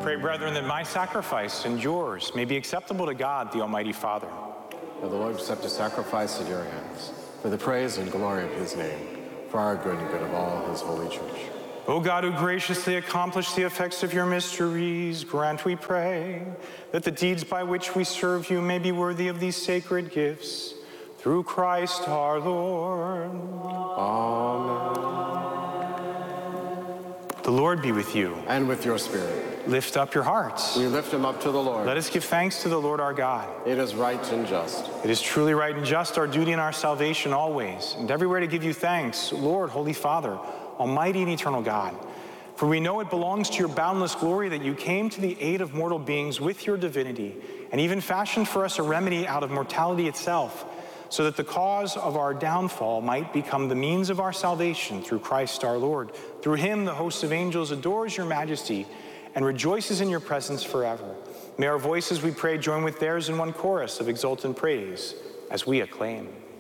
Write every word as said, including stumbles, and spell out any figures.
Pray, brethren, that my sacrifice and yours may be acceptable to God, the Almighty Father. May the Lord accept a sacrifice at your hands for the praise and glory of his name, for our good and good of all his holy church. O God, who graciously accomplished the effects of your mysteries, grant, we pray, that the deeds by which we serve you may be worthy of these sacred gifts. Through Christ our Lord. Amen. The Lord be with you. And with your spirit. Lift up your hearts. We lift them up to the Lord. Let us give thanks to the Lord our God. It is right and just. It is truly right and just, our duty and our salvation always, and everywhere to give you thanks, Lord, Holy Father, Almighty and eternal God. For we know it belongs to your boundless glory that you came to the aid of mortal beings with your divinity, and even fashioned for us a remedy out of mortality itself, so that the cause of our downfall might become the means of our salvation through Christ our Lord. Through him the host of angels adores your majesty and rejoices in your presence forever. May our voices, we pray, join with theirs in one chorus of exultant praise as we acclaim.